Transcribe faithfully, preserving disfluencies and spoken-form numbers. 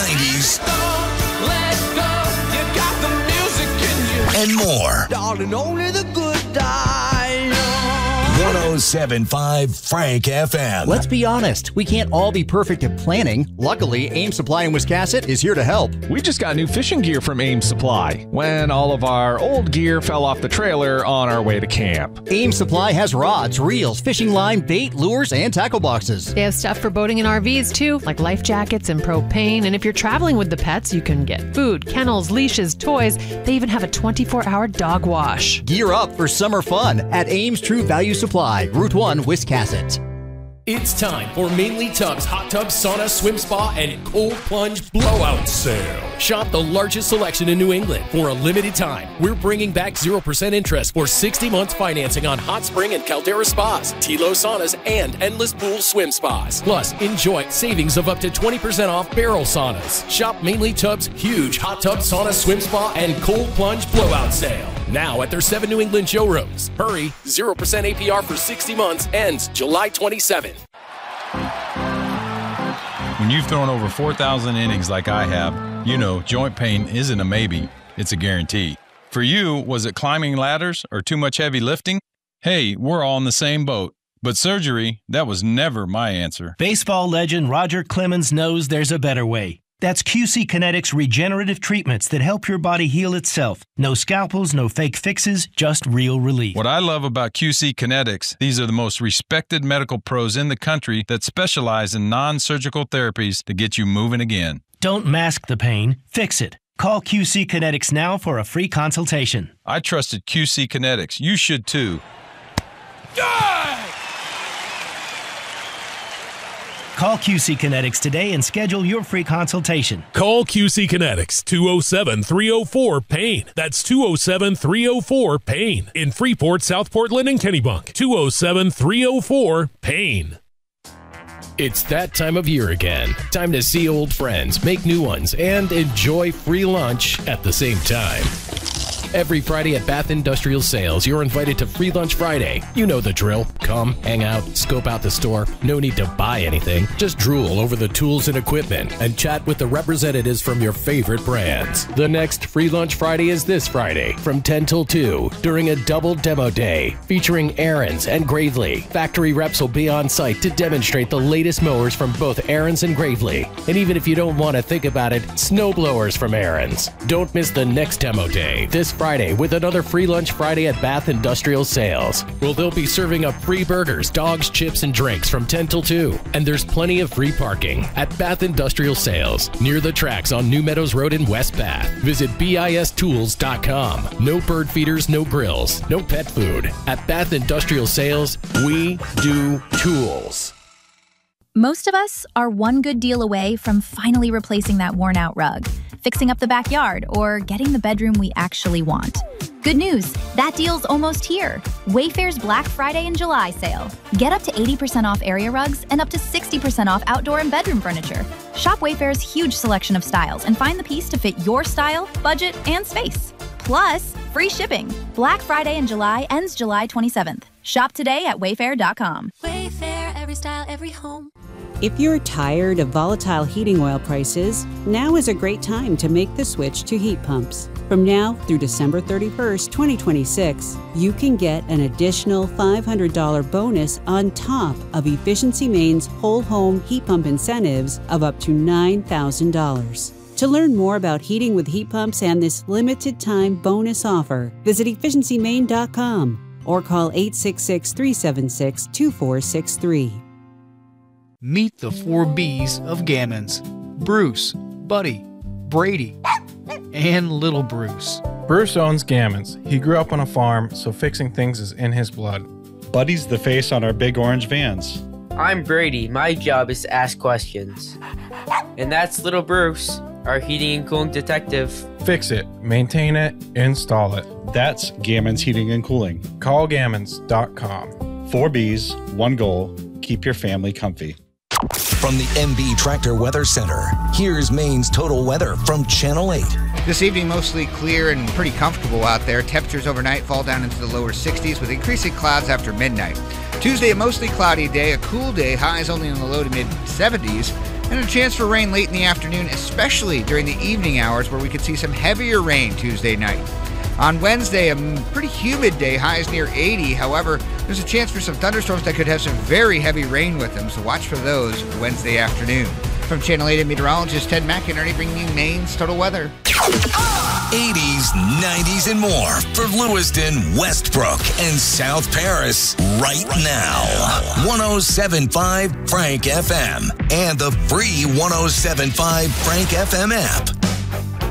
nineties, Let's go. You got the music in you. and more. Darling, only the good die young. one oh seven point five Frank F M. Let's be honest, we can't all be perfect at planning. Luckily, Ames Supply in Wiscasset is here to help. We just got new fishing gear from Ames Supply when all of our old gear fell off the trailer on our way to camp. Ames Supply has rods, reels, fishing line, bait, lures, and tackle boxes. They have stuff for boating and R Vs too, like life jackets and propane. And if you're traveling with the pets, you can get food, kennels, leashes, toys. They even have a twenty-four hour dog wash. Gear up for summer fun at Ames True Value Supply, Route one, Wiscasset. It's time for Mainly Tubs Hot Tub Sauna Swim Spa and Cold Plunge Blowout Sale. Shop the largest selection in New England for a limited time. We're bringing back zero percent interest for sixty months financing on Hot Spring and Caldera Spas, Tilo Saunas, and Endless Pool Swim Spas. Plus, enjoy savings of up to twenty percent off barrel saunas. Shop Mainly Tubs' huge Hot Tub Sauna Swim Spa and Cold Plunge Blowout Sale. Now at their seven New England showrooms. Hurry, zero percent A P R for sixty months ends July twenty-seventh. When you've thrown over four thousand innings like I have, you know joint pain isn't a maybe, it's a guarantee. For you, was it climbing ladders or too much heavy lifting? Hey, we're all in the same boat. But surgery, that was never my answer. Baseball legend Roger Clemens knows there's a better way. That's Q C Kinetics regenerative treatments that help your body heal itself. No scalpels, no fake fixes, just real relief. What I love about Q C Kinetics, these are the most respected medical pros in the country that specialize in non-surgical therapies to get you moving again. Don't mask the pain, fix it. Call Q C Kinetics now for a free consultation. I trusted Q C Kinetics. You should too. Call Q C Kinetics today and schedule your free consultation. Call Q C Kinetics, two oh seven, three oh four, PAIN. That's two oh seven, three oh four, PAIN. In Freeport, South Portland, and Kennebunk. two oh seven, three oh four, PAIN. It's that time of year again. Time to see old friends, make new ones, and enjoy free lunch at the same time. Every Friday at Bath Industrial Sales, you're invited to Free Lunch Friday. You know the drill. Come, hang out, scope out the store. No need to buy anything. Just drool over the tools and equipment and chat with the representatives from your favorite brands. The next Free Lunch Friday is this Friday from ten till two during a double demo day featuring Aaron's and Gravely. Factory reps will be on site to demonstrate the latest mowers from both Aaron's and Gravely. And even if you don't want to think about it, snow blowers from Aaron's. Don't miss the next demo day this Friday with another Free Lunch Friday at Bath Industrial Sales. Well, they'll be serving up free burgers, dogs, chips, and drinks from ten till two. And there's plenty of free parking at Bath Industrial Sales near the tracks on New Meadows Road in West Bath. Visit B I S tools dot com. No bird feeders, no grills, no pet food. At Bath Industrial Sales, we do tools. Most of us are one good deal away from finally replacing that worn-out rug, fixing up the backyard, or getting the bedroom we actually want. Good news, that deal's almost here. Wayfair's Black Friday and July sale. Get up to eighty percent off area rugs and up to sixty percent off outdoor and bedroom furniture. Shop Wayfair's huge selection of styles and find the piece to fit your style, budget, and space. Plus, free shipping. Black Friday in July ends July twenty-seventh. Shop today at wayfair dot com. Wayfair, every style, every home. If you're tired of volatile heating oil prices, now is a great time to make the switch to heat pumps. From now through December thirty-first, twenty twenty-six, you can get an additional five hundred dollars bonus on top of Efficiency Maine's whole home heat pump incentives of up to nine thousand dollars. To learn more about heating with heat pumps and this limited time bonus offer, visit efficiency maine dot com or call eight six six, three seven six, two four six three. Meet the four B's of Gammons: Bruce, Buddy, Brady, and Little Bruce. Bruce owns Gammons. He grew up on a farm, so fixing things is in his blood. Buddy's the face on our big orange vans. I'm Brady. My job is to ask questions. And that's Little Bruce, our heating and cooling detective. Fix it, maintain it, install it. That's Gammons Heating and Cooling. Call gammons dot com. Four B's, one goal, keep your family comfy. From the M B Tractor Weather Center, here's Maine's total weather from Channel eight. This evening, mostly clear and pretty comfortable out there. Temperatures overnight fall down into the lower sixties with increasing clouds after midnight. Tuesday, a mostly cloudy day, a cool day, highs only in the low to mid seventies. And a chance for rain late in the afternoon, especially during the evening hours where we could see some heavier rain Tuesday night. On Wednesday, a pretty humid day, highs near eighty. However, there's a chance for some thunderstorms that could have some very heavy rain with them, so watch for those Wednesday afternoon. From Channel eight meteorologist Ted McInerney bringing you Maine's total weather. eighties, nineties, and more for Lewiston, Westbrook, and South Paris right now. one oh seven point five Frank F M and the free one oh seven point five Frank F M app.